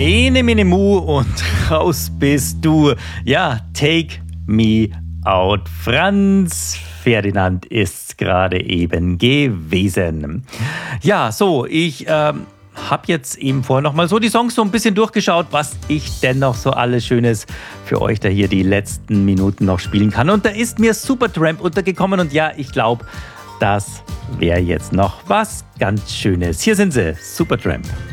Ene, mene, mu und raus bist du. Ja, take me out. Franz Ferdinand ist gerade eben gewesen. Ja, so, ich habe jetzt eben vorher nochmal so die Songs so ein bisschen durchgeschaut, was ich denn noch so alles Schönes für euch da hier die letzten Minuten noch spielen kann. Und da ist mir Supertramp untergekommen und ja, ich glaube, das wäre jetzt noch was ganz Schönes. Hier sind sie, Supertramp.